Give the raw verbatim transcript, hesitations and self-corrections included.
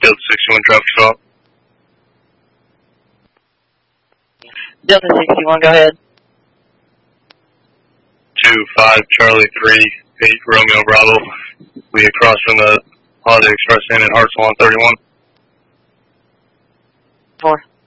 Delta sixty-one traffic stop. Delta sixty-one, go ahead. two five Charlie three eight Romeo Bravo. We across from the Holiday Express Inn at Hartselle on thirty-one. four.